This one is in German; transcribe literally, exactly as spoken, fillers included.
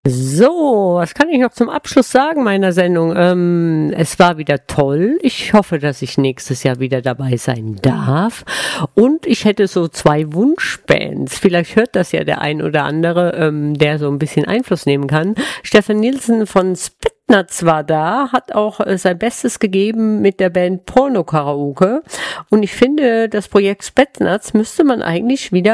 So, was kann ich noch zum Abschluss sagen meiner Sendung? Ähm, es war wieder toll. Ich hoffe, dass ich nächstes Jahr wieder dabei sein darf. Und ich hätte so zwei Wunschbands. Vielleicht hört das ja der ein oder andere, ähm, der so ein bisschen Einfluss nehmen kann. Stefan Nielsen von Spitnatz war da, hat auch äh, sein Bestes gegeben mit der Band Porno Karaoke. Und ich finde, das Projekt Spitnatz müsste man eigentlich wieder